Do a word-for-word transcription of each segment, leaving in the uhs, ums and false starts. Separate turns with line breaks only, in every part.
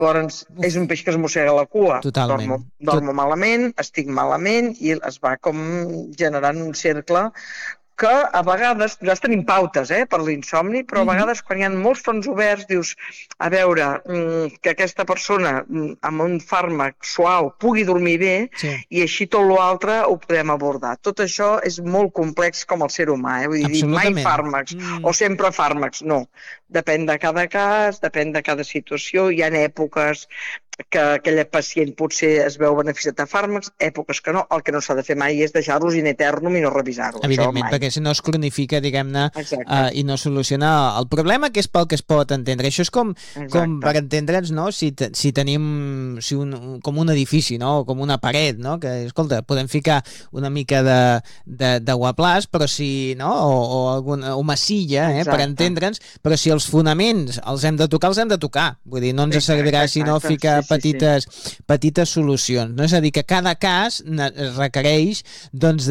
Llavors, és un peix que es mossega la cua.
Totalment.
Dormo, dormo malament, estic malament i es va com generant un cercle que a vegades, nosaltres tenim pautes eh, per l'insomni, però a vegades quan hi ha molts fronts oberts dius, a veure, que aquesta persona amb un fàrmac suau pugui dormir bé
sí.
i així tot l'altre ho podem abordar. Tot això és molt complex com el ser humà, eh? Vull dir, mai fàrmacs mm. o sempre fàrmacs, no. Depèn de cada cas, depèn de cada situació, hi ha èpoques que aquella pacient potser es veu beneficiat de fàrmacs, èpoques que no. El que no s'ha de fer mai és deixar-los in eternum i no revisar-ho.
Evidentment, perquè si no es cronifica, diguem-ne, uh, i no soluciona el problema, que és pel que es pot entendre. Això és com, com per entendre'ns, no? Si, te, si tenim si un, com un edifici, no? Com una paret, no? Que, escolta, podem ficar una mica de, de, de guaplàs, però si, no? O, o, alguna, o massilla, eh? Per entendre'ns, però si els fonaments els hem de tocar, els hem de tocar. Vull dir, no ens servirà si no ficar sí, petites, sí, sí. petites solucions. No? És a dir, que cada cas requereix doncs,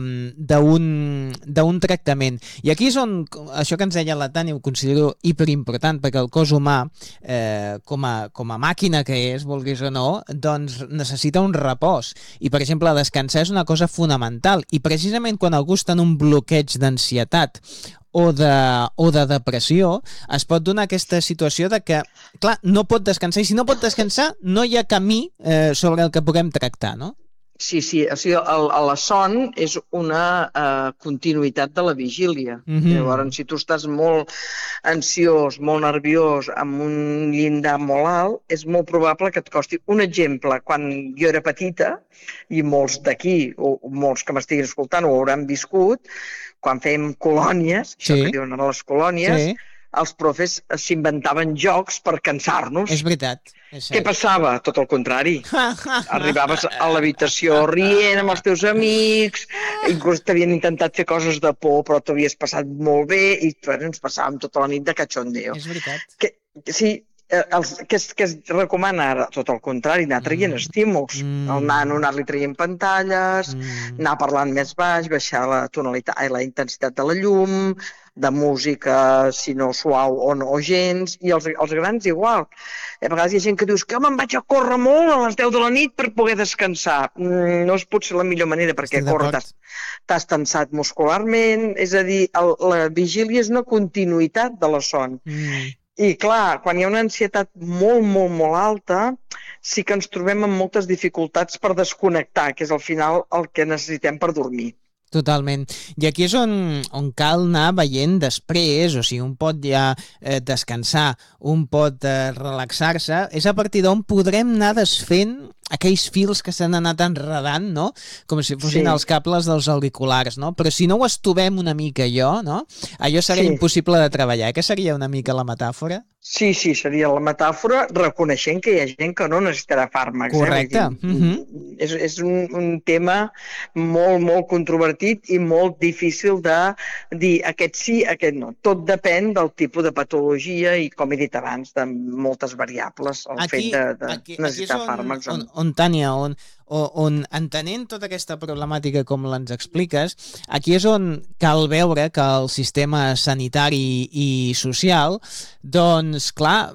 d'un tractament. I aquí és on, això que ens deia la Tània, ho considero hiperimportant, perquè el cos humà, eh, com, a, com a màquina que és, vulguis o no, doncs necessita un repòs. I, per exemple, descansar és una cosa fonamental. I precisament quan algú està en un bloqueig d'ansietat o de, o de depressió, es pot donar aquesta situació de que, clar, no pot descansar, i si no pot descansar, no hi ha camí eh, sobre el que puguem tractar, no?
Sí, sí, o sigui, el, el, la son és una uh, continuïtat de la vigília. Mm-hmm. Llavors, si tu estàs molt ansiós, molt nerviós, amb un llindar molt alt, és molt probable que et costi. Un exemple, quan jo era petita, i molts d'aquí, o molts que m'estiguin escoltant ho hauran viscut, quan fèiem colònies, sí. això que diuen a les colònies, sí. els profes s'inventaven jocs per cansar-nos.
És veritat. És
Què passava? Tot el contrari. Arribaves a l'habitació rient amb els teus amics, inclús t'havien intentat fer coses de por, però t'havies passat molt bé i bueno, ens passàvem tota la nit de cachondeo.
És veritat.
Que, sí, els, que, es, que es recomana ara, tot el contrari, anar traient mm. estímuls. Mm. El nano anar-li traient pantalles, mm. anar parlant més baix, baixar la tonalitat i la intensitat de la llum, de música, si no suau o no, o gens, i els, els grans igual. A vegades hi ha gent que dius que me'n vaig a córrer molt a les deu de la nit per poder descansar. Mm, no és potser la millor manera, perquè córrer t'has tensat muscularment, és a dir, el, la vigília és una continuïtat de la son. Mm. I clar, quan hi ha una ansietat molt, molt, molt alta, sí que ens trobem amb moltes dificultats per desconnectar, que és al final el que necessitem per dormir.
Totalment. I aquí és on, on cal anar veient després, o sigui, un pot ja eh, descansar, un pot eh, relaxar-se, és a partir d'on podrem anar desfent aquells fils que s'han anat enredant, no? Com si fossin sí. els cables dels auriculars, no? Però si no ho estovem una mica allò, no? Allò seria sí. impossible de treballar. Què seria una mica la metàfora?
Sí, sí, seria la metàfora, reconeixent que hi ha gent que no necessitarà fàrmacs.
Correcte.
Eh? Dir, mm-hmm. És, és un, un tema molt, molt controvertit i molt difícil de dir aquest sí, aquest no. Tot depèn del tipus de patologia i, com he dit abans, de moltes variables, el
aquí,
fet de, de
aquí,
necessitar
aquí on,
fàrmacs.
On, on, Tània, on, on entenent tota aquesta problemàtica com l'ens expliques, aquí és on cal veure que el sistema sanitari i social, doncs, clar,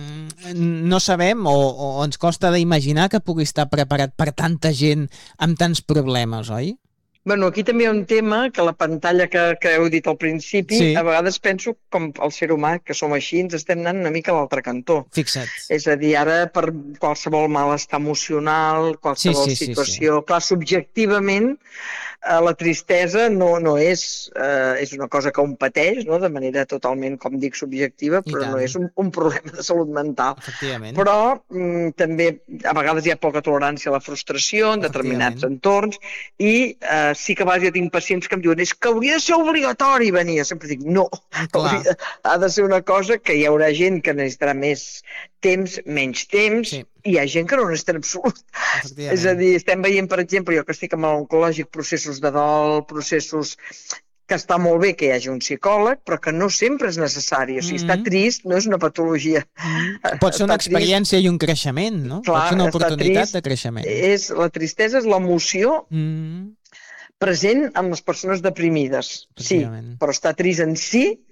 no sabem o, o ens costa d'imaginar que pugui estar preparat per tanta gent amb tants problemes, oi?
Bueno, aquí també hi ha un tema que la pantalla que, que heu dit al principi, sí. a vegades penso, com el ser humà, que som així, ens estem anant una mica a l'altre cantó.
Fixa't.
És a dir, ara per qualsevol malestar emocional, qualsevol sí, sí, situació... Sí, sí. Clar, subjectivament, eh, la tristesa no, no és... Eh, és una cosa que un pateix, no?, de manera totalment, com dic, subjectiva, però no és un, un problema de salut mental.
Efectivament.
Però mm, també, a vegades hi ha poca tolerància a la frustració en determinats entorns i... Eh, sí que a vegades jo tinc pacients que em diuen és que hauria de ser obligatori venir. Jo sempre dic no, hauria, ha de ser una cosa que hi haurà gent que necessitarà més temps, menys temps, sí. i hi ha gent que no necessita en absolut. És a dir, estem veient, per exemple, jo que estic amb l'oncològic, processos de dol, processos que està molt bé que hi hagi un psicòleg, però que no sempre és necessari. O sigui, mm-hmm. estar trist no és una patologia.
Mm-hmm. Pot ser una experiència trist. I un creixement, no? Clar, pot ser una oportunitat trist, de creixement.
És, la tristesa és l'emoció mm-hmm. present en les persones deprimides. Sí, però estar trist en si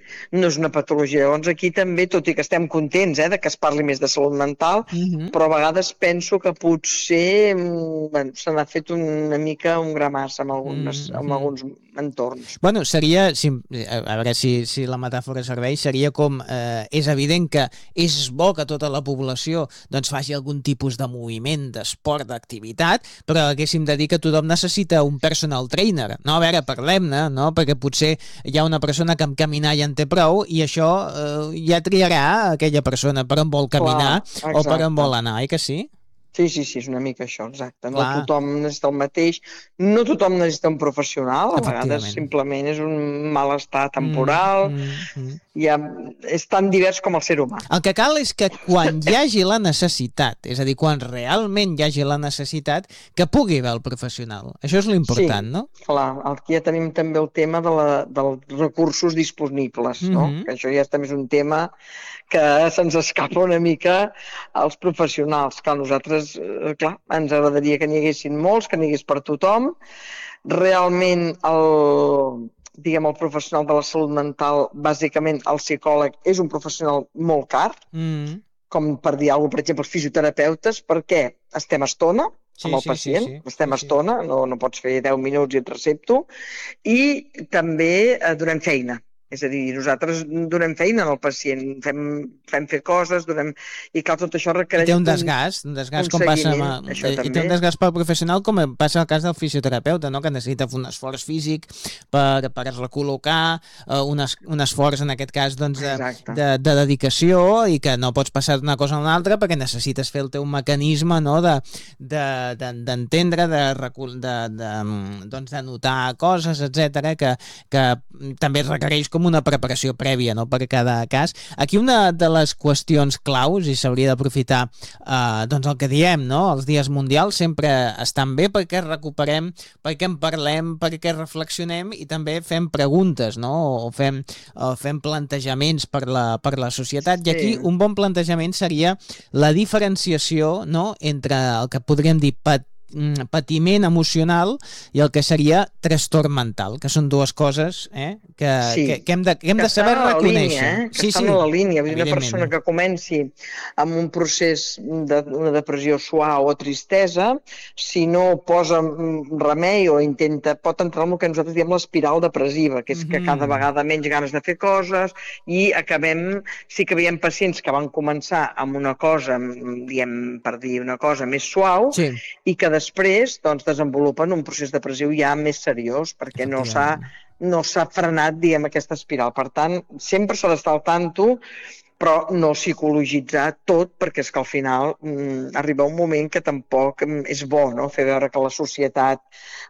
no és una patologia. Llavors aquí també, tot i que estem contents eh, de que es parli més de salut mental, uh-huh. però a vegades penso que potser bueno, se n'ha fet una mica un gramàs en, algunes, uh-huh. en alguns entorns.
Bueno, seria, si, a veure si, si la metàfora serveix, seria com, eh, és evident que és bo que tota la població doncs, faci algun tipus de moviment, d'esport, d'activitat, però haguéssim de dir que tothom necessita un personal trainer. No, a veure, parlem-ne, no? Perquè potser hi ha una persona que amb caminar ja en té prou i això eh, ja triarà aquella persona per on vol caminar Clar, o per on vol anar, eh que sí?
Sí, sí, sí, és una mica això, exacte. No Clar. Tothom necessita el mateix, no tothom necessita un professional, a vegades simplement és un malestar temporal, mm, mm, mm. Ja és tan divers com el ser humà.
El que cal és que quan hi hagi la necessitat, és a dir, quan realment hi hagi la necessitat, que pugui haver el professional. Això és l'important,
sí,
no?
Clar, aquí ja tenim també el tema de la, dels recursos disponibles, no? Mm-hmm. Que això ja també és un tema que se'ns escapa una mica als professionals. Clar, nosaltres, clar, ens agradaria que n'hi haguessin molts, que n'hi hagués per tothom. Realment, el, diguem, el professional de la salut mental, bàsicament el psicòleg, és un professional molt car, mm. com per dir alguna cosa, per exemple, els fisioterapeutes, perquè estem estona sí, amb el sí, pacient, sí, sí. estem sí, estona, no, no pots fer deu minuts i et recepto, i també eh, donem feina. És a dir, nosaltres donem feina al pacient, fem, fem fer coses, donem... I clar, tot això requereix...
I té un desgast, un desgast
un
com passa... Amb...
Això
I té un desgast pel professional com passa al cas del fisioterapeuta, no? Que necessita un esforç físic per, per recol·locar, uh, un, es, un esforç, en aquest cas, doncs, de, de, de dedicació i que no pots passar d'una cosa a una altra perquè necessites fer el teu mecanisme, no? de, de, de, d'entendre, de, de, de, doncs, de notar coses, etcètera, que, que també requereix com una preparació prèvia, no?, per cada cas. Aquí una de les qüestions claus, i s'hauria d'aprofitar eh, doncs el que diem, no?, els dies mundials sempre estan bé perquè recuperem, perquè en parlem, perquè reflexionem i també fem preguntes, no?, o fem, o fem plantejaments per la, per la societat. I aquí un bon plantejament seria la diferenciació, no?, entre el que podríem dir pat patiment emocional i el que seria trastorn mental, que són dues coses eh, que,
sí.
que, que hem de, que hem que de saber reconèixer.
Línia, eh? Que sí, estan sí. a la línia. Una persona que comenci amb un procés d'una depressió suau o tristesa, si no posa remei o intenta, pot entrar en el que nosaltres diem l'espiral depressiva, que és que cada vegada menys ganes de fer coses i acabem, sí que veiem pacients que van començar amb una cosa, diem, per dir una cosa més suau, sí. i que després doncs, desenvolupen un procés depressiu ja més seriós, perquè no s'ha no s'ha frenat, diguem, aquesta espiral. Per tant, sempre s'ha d'estar al tanto, però no psicologitzar tot, perquè és que al final mm, arriba un moment que tampoc és bo, no?, fer veure que la societat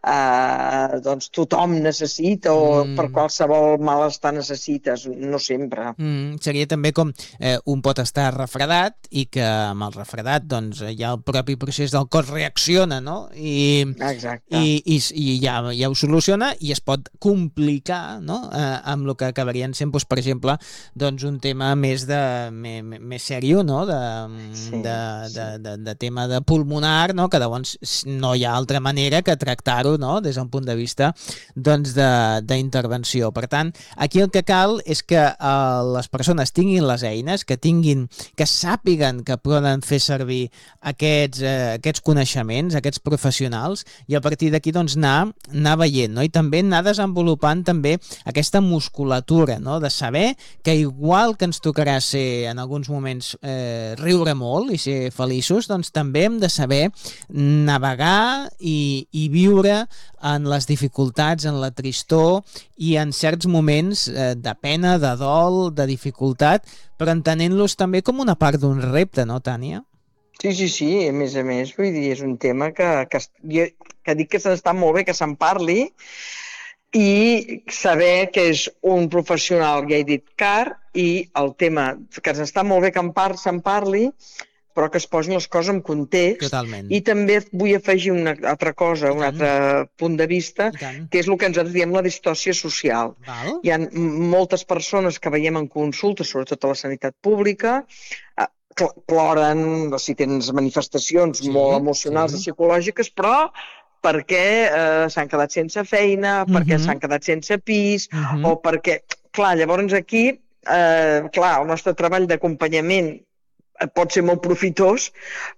eh, doncs tothom necessita o mm. per qualsevol malestar necessites, no sempre.
Mm, seria també com eh, un pot estar refredat i que amb el refredat doncs, ja el propi procés del cos reacciona, no?, i, i, i, i ja, ja ho soluciona i es pot complicar, no?, eh, amb el que acabarien sent, doncs, per exemple, doncs, un tema més de més, més sèrio, no?, de, sí, de, sí. De, de, de tema de pulmonar, no?, que llavors no hi ha altra manera que tractar-ho, no?, des d'un punt de vista doncs d'intervenció. Per tant, aquí el que cal és que eh, les persones tinguin les eines, que tinguin, que sàpiguen que poden fer servir aquests, eh, aquests coneixements, aquests professionals, i a partir d'aquí doncs anar, anar veient, no?, i també anar desenvolupant també aquesta musculatura, no?, de saber que igual que ens tocarà ser en alguns moments eh, riure molt i ser feliços, doncs també hem de saber navegar i, i viure en les dificultats, en la tristor i en certs moments eh, de pena, de dol, de dificultat, però entenent-los també com una part d'un repte, no, Tània?
Sí, sí, sí, a més a més, vull dir, és un tema que, que, que dic que s'està molt bé que se'n parli, i saber que és un professional, ja he dit, car, i el tema que està molt bé que en par, se'n parli, però que es posin les coses en context.
Totalment.
I també vull afegir una altra cosa, un altre punt de vista, que és el que ens diem la distòcia social.
Val.
Hi ha moltes persones que veiem en consulta, sobretot a la sanitat pública, ploren, si tens manifestacions sí, molt emocionals sí. i psicològiques, però perquè eh, s'han quedat sense feina, uh-huh. perquè s'han quedat sense pis, uh-huh. o perquè clar, llavors aquí, eh, clar, el nostre treball d'acompanyament pot ser molt profitós,